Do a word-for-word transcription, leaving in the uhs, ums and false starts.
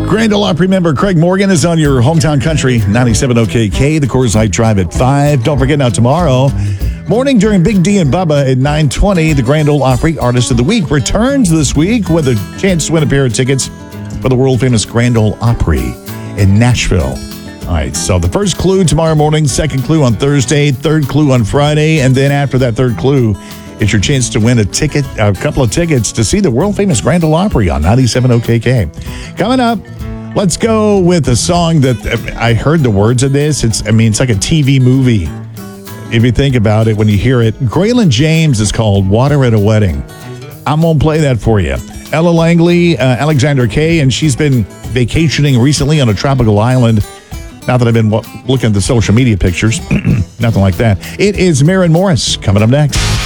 Grand Ole Opry member Craig Morgan is on your hometown country, ninety-seven O K K, the Coors Light Drive at five. Don't forget now tomorrow morning during Big D and Bubba at nine twenty, the Grand Ole Opry Artist of the Week returns this week with a chance to win a pair of tickets for the world-famous Grand Ole Opry in Nashville. All right, so the first clue tomorrow morning, second clue on Thursday, third clue on Friday, and then after that third clue, it's your chance to win a ticket, a couple of tickets to see the world-famous Grand Ole Opry on ninety-seven O K K. Coming up, let's go with a song that I heard the words of this. It's, I mean, it's like a T V movie. If you think about it, when you hear it, Graylin James is called Water at a Wedding. I'm going to play that for you. Ella Langley, uh, Alexander Kay, and she's been vacationing recently on a tropical island. Not that I've been looking at the social media pictures. Nothing like that. It is Maren Morris coming up next.